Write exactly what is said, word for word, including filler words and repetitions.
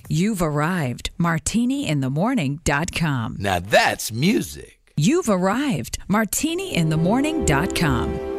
You've arrived. martini in the morning dot com. Now that's music. You've arrived. martini in the morning dot com.